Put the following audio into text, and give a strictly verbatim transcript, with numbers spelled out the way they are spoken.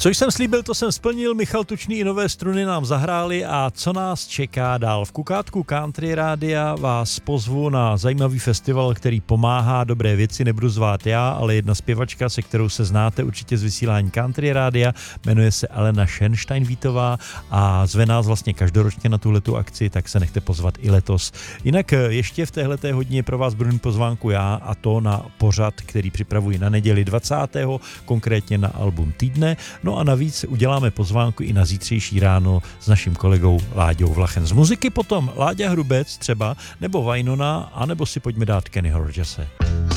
Co jsem slíbil, to jsem splnil. Michal Tučný i Nové struny nám zahráli a co nás čeká dál? V Kukátku Country Rádia vás pozvu na zajímavý festival, který pomáhá dobré věci. Nebudu zvát já, ale jedna zpěvačka, se kterou se znáte určitě z vysílání Country Rádia, jmenuje se Alena Schenstein-Vítová a zve nás vlastně každoročně na tuhletu akci, tak se nechte pozvat i letos. Jinak ještě v téhleté hodině pro vás budu mít pozvánku já, a to na pořad, který připravuji na neděli dvacátého konkrétně na album týdne. No a navíc uděláme pozvánku i na zítřejší ráno s naším kolegou Láďou Vlachem. Z muziky potom Láďa Hrubec třeba, nebo Vajnona, anebo si pojďme dát Kennyho Rogerse.